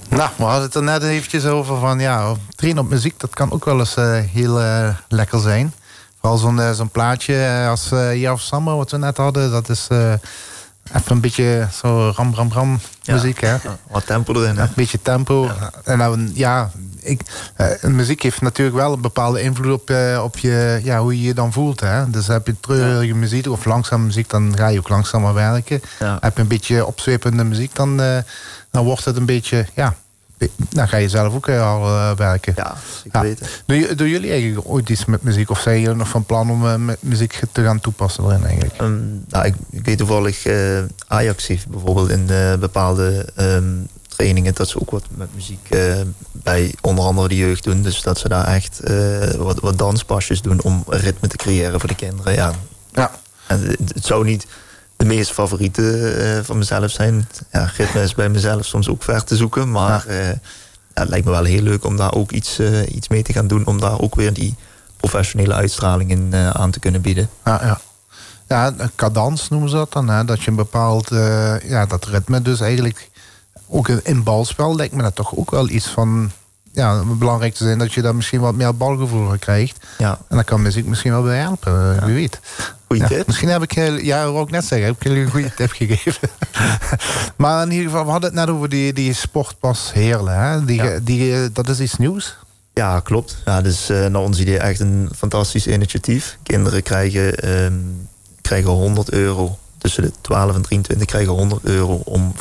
Nou, we hadden het er net eventjes over van trainen op muziek, dat kan ook wel eens heel lekker zijn. Vooral zo'n plaatje als Year of Summer, wat we net hadden, dat is even een beetje zo ram muziek, hè? Wat tempo erin. Een beetje tempo. Ja. En dan, muziek heeft natuurlijk wel een bepaalde invloed op je, hoe je je dan voelt, hè? Dus heb je treurige muziek of langzame muziek, dan ga je ook langzamer werken. Ja. Heb je een beetje opzwepende muziek, dan wordt het een beetje, dan ga je zelf ook al werken. Ja, ik weet het. Doen jullie eigenlijk ooit iets met muziek? Of zijn jullie nog van plan om met muziek te gaan toepassen erin eigenlijk? Ik weet toevallig Ajax heeft bijvoorbeeld in bepaalde trainingen dat ze ook wat met muziek bij onder andere de jeugd doen. Dus dat ze daar echt wat danspasjes doen om ritme te creëren voor de kinderen. Ja. En het zou niet de meest favoriete van mezelf zijn. Ja, ritme is bij mezelf soms ook ver te zoeken. Maar het lijkt me wel heel leuk om daar ook iets mee te gaan doen. Om daar ook weer die professionele uitstraling in aan te kunnen bieden. Ja, cadans noemen ze dat dan. Hè? Dat je een bepaald dat ritme dus eigenlijk ook in balspel lijkt me dat toch ook wel iets van belangrijk te zijn dat je daar misschien wat meer balgevoel voor krijgt. Ja. En dan kan muziek misschien wel bij helpen, wie weet. Goeie tip. Misschien heb ik, wou ik net zeggen, heb ik jullie een goede tip gegeven. Maar in ieder geval, we hadden het net over die sportpas Heerlen. Hè? Dat is iets nieuws. Ja, klopt. Ja, dus naar ons idee echt een fantastisch initiatief. Kinderen krijgen €100. Tussen de 12 en 23 krijgen €100 om